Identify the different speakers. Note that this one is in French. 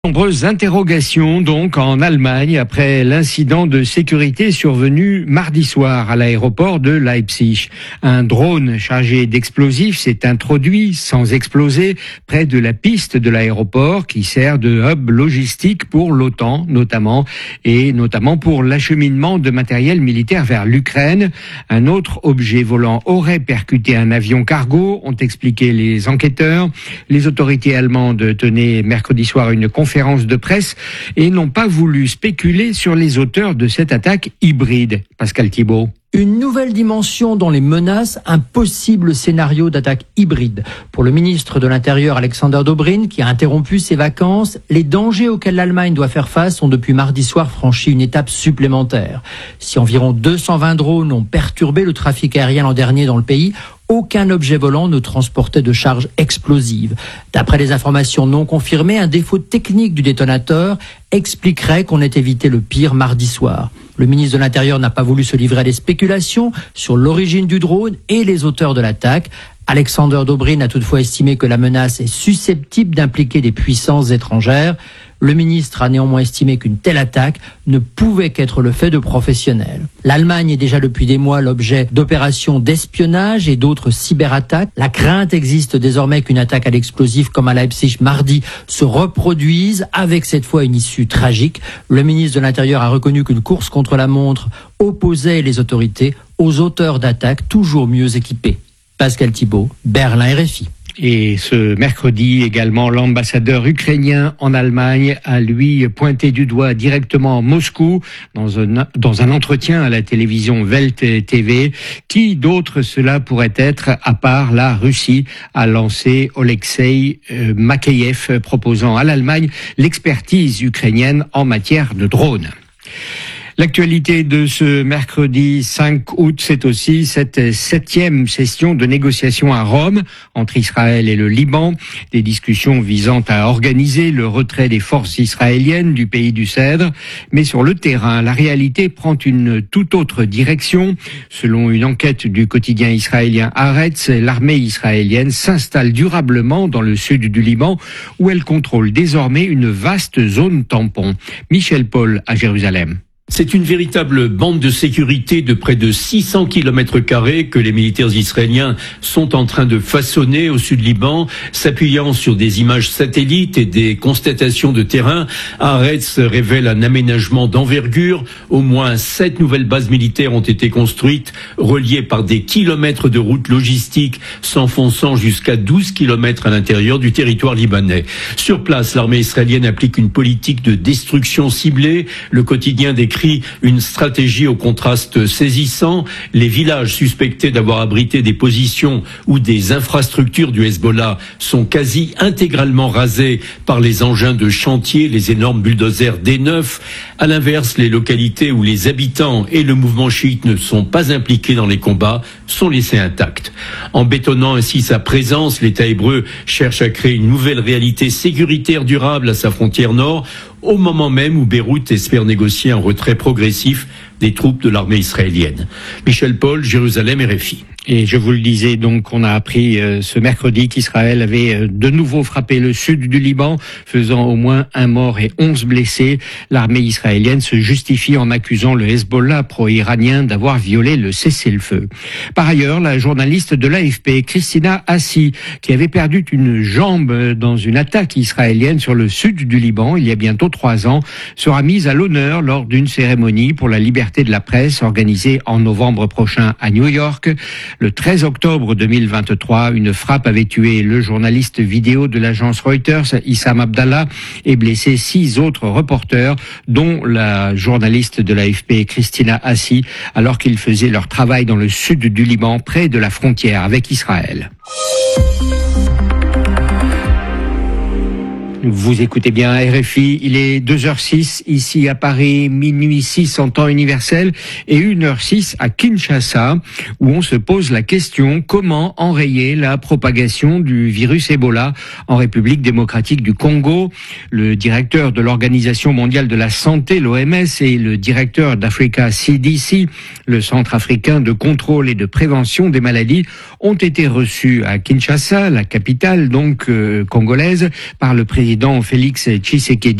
Speaker 1: Nombreuses interrogations donc en Allemagne après l'incident de sécurité survenu mardi soir à l'aéroport de Leipzig. Un drone chargé d'explosifs s'est introduit sans exploser près de la piste de l'aéroport qui sert de hub logistique pour l'OTAN notamment pour l'acheminement de matériel militaire vers l'Ukraine. Un autre objet volant aurait percuté un avion cargo, ont expliqué les enquêteurs. Les autorités allemandes tenaient mercredi soir une conférence de presse et n'ont pas voulu spéculer sur les auteurs de cette attaque hybride. Pascal Thibault.
Speaker 2: Une nouvelle dimension dans les menaces, un possible scénario d'attaque hybride. Pour le ministre de l'Intérieur Alexander Dobrindt, qui a interrompu ses vacances, les dangers auxquels l'Allemagne doit faire face ont depuis mardi soir franchi une étape supplémentaire. Si environ 220 drones ont perturbé le trafic aérien l'an dernier dans le pays, aucun objet volant ne transportait de charges explosives. D'après les informations non confirmées, un défaut technique du détonateur expliquerait qu'on ait évité le pire mardi soir. Le ministre de l'Intérieur n'a pas voulu se livrer à des spéculations sur l'origine du drone et les auteurs de l'attaque. Alexander Dobrindt a toutefois estimé que la menace est susceptible d'impliquer des puissances étrangères. Le ministre a néanmoins estimé qu'une telle attaque ne pouvait qu'être le fait de professionnels. L'Allemagne est déjà depuis des mois l'objet d'opérations d'espionnage et d'autres cyberattaques. La crainte existe désormais qu'une attaque à l'explosif comme à Leipzig mardi se reproduise avec cette fois une issue tragique. Le ministre de l'Intérieur a reconnu qu'une course contre la montre opposait les autorités aux auteurs d'attaques toujours mieux équipés. Pascal Thibault, Berlin RFI.
Speaker 1: Et ce mercredi également, l'ambassadeur ukrainien en Allemagne a lui pointé du doigt directement Moscou dans un entretien à la télévision Welt TV. Qui d'autre cela pourrait être à part la Russie, a lancé Oleksiy Makeyev, proposant à l'Allemagne l'expertise ukrainienne en matière de drones. L'actualité de ce mercredi 5 août, c'est aussi cette 7e session de négociations à Rome entre Israël et le Liban. Des discussions visant à organiser le retrait des forces israéliennes du pays du Cèdre. Mais sur le terrain, la réalité prend une toute autre direction. Selon une enquête du quotidien israélien Haaretz, l'armée israélienne s'installe durablement dans le sud du Liban où elle contrôle désormais une vaste zone tampon. Michel Paul à Jérusalem.
Speaker 3: C'est une véritable bande de sécurité de près de 600 km² que les militaires israéliens sont en train de façonner au sud Liban, s'appuyant sur des images satellites et des constatations de terrain. Haaretz révèle un aménagement d'envergure. Au moins 7 nouvelles bases militaires ont été construites, reliées par des kilomètres de routes logistiques, s'enfonçant jusqu'à 12 km à l'intérieur du territoire libanais. Sur place, l'armée israélienne applique une politique de destruction ciblée. Le quotidien décrit une stratégie au contraste saisissant. Les villages suspectés d'avoir abrité des positions ou des infrastructures du Hezbollah sont quasi intégralement rasés par les engins de chantier, les énormes bulldozers D9. À l'inverse, les localités où les habitants et le mouvement chiite ne sont pas impliqués dans les combats sont laissés intacts. En bétonnant ainsi sa présence, l'État hébreu cherche à créer une nouvelle réalité sécuritaire durable à sa frontière nord, au moment même où Beyrouth espère négocier un retrait progressif des troupes de l'armée israélienne. Michel Paul, Jérusalem, RFI.
Speaker 1: Et je vous le disais, donc, on a appris ce mercredi qu'Israël avait de nouveau frappé le sud du Liban, faisant au moins 1 mort et 11 blessés. L'armée israélienne se justifie en accusant le Hezbollah pro-iranien d'avoir violé le cessez-le-feu. Par ailleurs, la journaliste de l'AFP, Christina Hassi, qui avait perdu une jambe dans une attaque israélienne sur le sud du Liban il y a bientôt 3 ans, sera mise à l'honneur lors d'une cérémonie pour la liberté de la presse organisée en novembre prochain à New York. Le 13 octobre 2023, une frappe avait tué le journaliste vidéo de l'agence Reuters, Issam Abdallah, et blessé 6 autres reporters, dont la journaliste de l'AFP, Christina Hassi, alors qu'ils faisaient leur travail dans le sud du Liban, près de la frontière avec Israël. Vous écoutez bien RFI, il est 2h06 ici à Paris, minuit 6 en temps universel et 1h06 à Kinshasa, où on se pose la question comment enrayer la propagation du virus Ebola en République démocratique du Congo. Le directeur de l'Organisation mondiale de la santé, l'OMS, et le directeur d'Africa CDC, le Centre africain de contrôle et de prévention des maladies, ont été reçus à Kinshasa, la capitale donc congolaise, par le président président Félix Tshisekedi